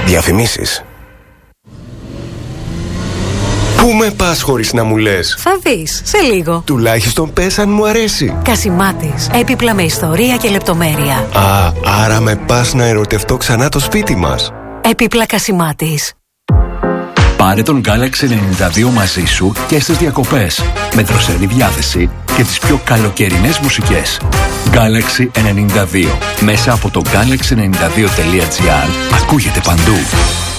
Διαφημίσεις. Πού με πας χωρίς να μου λες? Θα δεις, σε λίγο. Τουλάχιστον πες αν μου αρέσει. Κασιμάτης, έπιπλα με ιστορία και λεπτομέρεια. Α, άρα με πας να ερωτευτώ ξανά το σπίτι μας. Έπιπλα Κασιμάτης. Πάρε τον Galaxy 92 μαζί σου και στις διακοπές, με δροσερή διάθεση και τις πιο καλοκαιρινές μουσικές. Galaxy 92. Μέσα από το galaxy92.gr ακούγεται παντού.